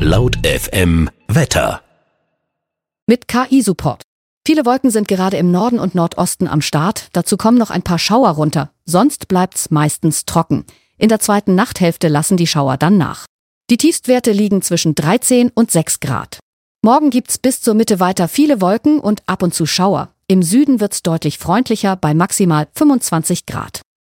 Laut FM Wetter. Mit KI-Support. Viele Wolken sind gerade im Norden und Nordosten am Start. Dazu kommen noch ein paar Schauer runter. Sonst bleibt's meistens trocken. In der zweiten Nachthälfte lassen die Schauer dann nach. Die Tiefstwerte liegen zwischen 13 und 6 Grad. Morgen gibt's bis zur Mitte weiter viele Wolken und ab und zu Schauer. Im Süden wird's deutlich freundlicher bei maximal 25 Grad.